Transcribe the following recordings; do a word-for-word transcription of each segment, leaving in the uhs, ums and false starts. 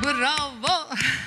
Bravo.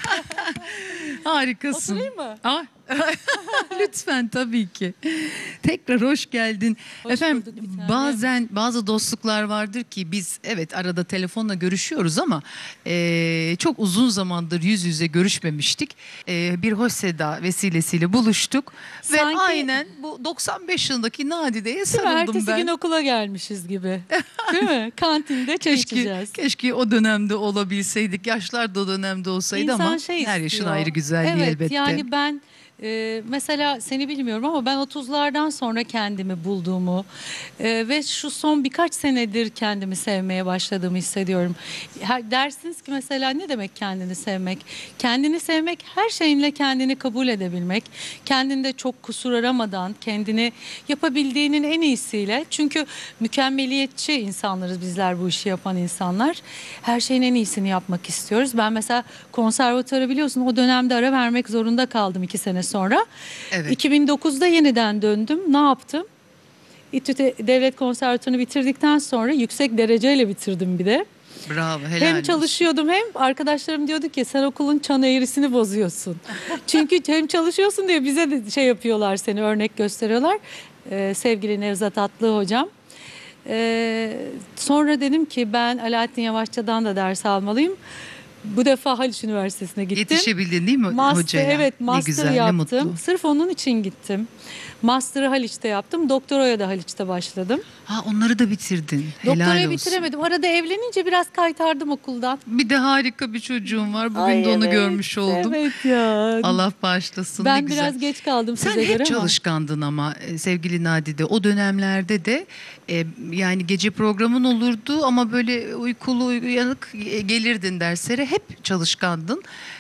Harikasın. Oturayım mı? Aa, lütfen, tabii ki. Tekrar hoş geldin. Hoş Efendim, bulduk bir tanem. bazen bazı dostluklar vardır ki biz evet arada telefonla görüşüyoruz ama e, çok uzun zamandır yüz yüze görüşmemiştik. E, bir hoş seda vesilesiyle buluştuk ve Sanki- aynen bu doksan beş yılındaki Nadide'ye Değil mi? sarıldım Ertesi ben. gün okula gelmişiz gibi. Değil mi? Kantinde çay Keşke, içeceğiz. keşke o dönemde olabilseydik. Yaşlar da o dönemde olsaydı İnsan ama şey her yaşın istiyor. ayrı güzelliği evet, elbette. yani ben e, mesela seni bilmiyorum ama ben otuzlardan sonra kendimi bulduğumu e, ve şu son birkaç senedir kendimi sevmeye başladığımı hissediyorum. Her, dersiniz ki mesela ne demek kendini sevmek? Kendini sevmek her şeyinle kendini kabul edebilmek. Kendinde çok kusur aramadan kendini yapabildiğinin en iyisiyle. Çünkü mükemmeliyetçi insanlarız bizler, bu işi yapan insanlar. Her şeyin en iyisini yapmak istiyoruz. Ben mesela konservatuarı biliyorsun, o dönemde ara vermek zorunda kaldım iki sene sonra. Evet. iki bin dokuzda yeniden döndüm. Ne yaptım? İTÜ Devlet Konservatuarını bitirdikten sonra yüksek dereceyle bitirdim bir de. Bravo, helal Hem olsun. çalışıyordum hem arkadaşlarım diyordu ki sen okulun çan eğrisini bozuyorsun. Çünkü hem çalışıyorsun diye bize de şey yapıyorlar, seni örnek gösteriyorlar. Ee, sevgili Nevzat Atlı hocam. Ee, sonra dedim ki ben Alaaddin Yavaşça'dan da ders almalıyım. Bu defa Haliç Üniversitesi'ne gittim. Yetişebildin değil mi Master, hocaya? evet, Ne master güzel, ne yaptım. mutlu. Sırf onun için gittim. Master'ı Haliç'te yaptım. Doktoraya da Haliç'te başladım. Ha, onları da bitirdin. Helal Doktorayı olsun. bitiremedim. Arada evlenince biraz kaytardım okuldan. Bir de harika bir çocuğum var. Bugün Ay, de onu evet, görmüş oldum. Evet ya. Allah bağışlasın. Ben ne güzel. biraz geç kaldım Sen size hep göre ama. çalışkandın ama e, sevgili Nadide. O dönemlerde de e, yani gece programın olurdu ama böyle uykulu uyanık e, gelirdin derslere. Hep çalışkandın.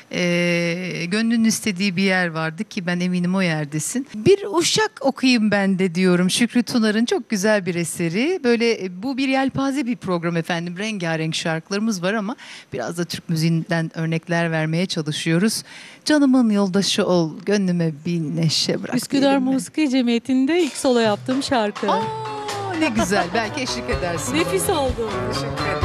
E, gönlün istediği bir yer vardı ki ben eminim o yerdesin. Bir Uşak okuyayım ben de diyorum. Şükrü Tunar'ın çok güzel bir eseri. Böyle e, bu bir yelpaze bir program efendim. Rengarenk şarkılarımız var ama biraz da Türk müziğinden örnekler vermeye çalışıyoruz. Canımın yoldaşı ol, gönlüme bir neşe bırak. Üsküdar diyelim mi? Musiki Cemiyeti'nde ilk solo yaptığım şarkı. Aa, ne güzel. Belki eşlik edersin. Nefis oldu. Teşekkür ederim.